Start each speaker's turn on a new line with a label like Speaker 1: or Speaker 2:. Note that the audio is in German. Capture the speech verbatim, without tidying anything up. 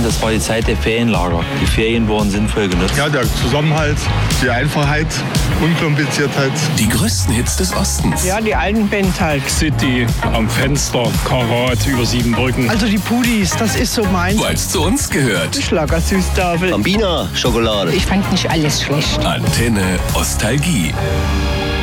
Speaker 1: das war die Zeit der Ferienlager. Die Ferien wurden sinnvoll genutzt.
Speaker 2: Ja, der Zusammenhalt, die Einfachheit, Unkompliziertheit.
Speaker 3: Die größten Hits des Ostens.
Speaker 4: Ja, die alten Bands halt.
Speaker 5: City, am Fenster, Karat, über Siebenbrücken.
Speaker 4: Also die Pudis, das ist so meins.
Speaker 3: Weil's zu uns gehört.
Speaker 4: Schlagersüßtafel.
Speaker 6: Bambina, Schokolade.
Speaker 7: Ich fand nicht alles schlecht.
Speaker 3: Antenne Ostalgie.